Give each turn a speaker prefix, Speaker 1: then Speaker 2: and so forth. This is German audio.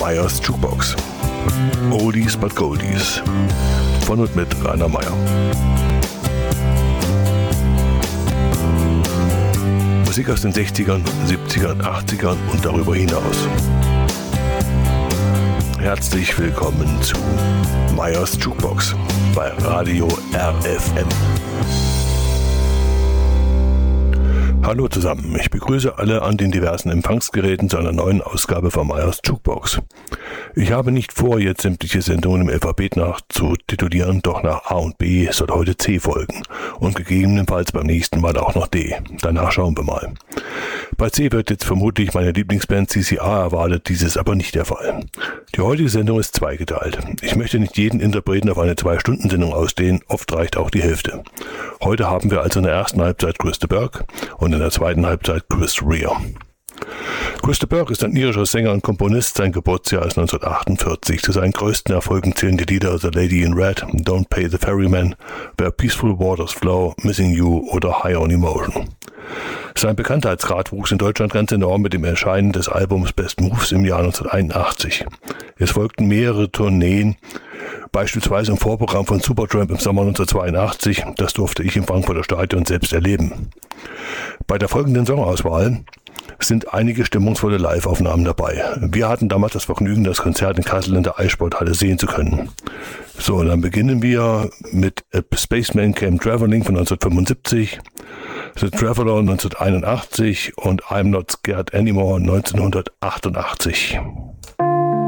Speaker 1: Meyers Jukebox. Oldies but Goldies. Von und mit Rainer Meyer. Musik aus den 60ern, 70ern, 80ern und darüber hinaus. Herzlich willkommen zu Meyers Jukebox bei Radio RFM. Hallo zusammen, ich begrüße alle an den diversen Empfangsgeräten zu einer neuen Ausgabe von Meyers Jukebox. Ich habe nicht vor, jetzt sämtliche Sendungen im Alphabet nachzutitulieren, doch nach A und B soll heute C folgen und gegebenenfalls beim nächsten Mal auch noch D. Danach schauen wir mal. Bei C wird jetzt vermutlich meine Lieblingsband CCR erwartet, dies ist aber nicht der Fall. Die heutige Sendung ist zweigeteilt. Ich möchte nicht jeden Interpreten auf eine 2-Stunden-Sendung ausdehnen, oft reicht auch die Hälfte. Heute haben wir also in der ersten Halbzeit Chris de Burgh und in der zweiten Halbzeit Chris Rea. Chris de Burgh ist ein irischer Sänger und Komponist. Sein Geburtsjahr ist 1948. Zu seinen größten Erfolgen zählen die Lieder The Lady in Red, Don't Pay the Ferryman, Where Peaceful Waters Flow, Missing You oder High on Emotion. Sein Bekanntheitsgrad wuchs in Deutschland ganz enorm mit dem Erscheinen des Albums Best Moves im Jahr 1981. Es folgten mehrere Tourneen, beispielsweise im Vorprogramm von Supertramp im Sommer 1982. Das durfte ich im Frankfurter Stadion selbst erleben. Bei der folgenden Songauswahl sind einige stimmungsvolle Live-Aufnahmen dabei. Wir hatten damals das Vergnügen, das Konzert in Kassel in der Eissporthalle sehen zu können. So, dann beginnen wir mit A Spaceman Came Traveling von 1975, The Traveler 1981 und I'm Not Scared Anymore 1988.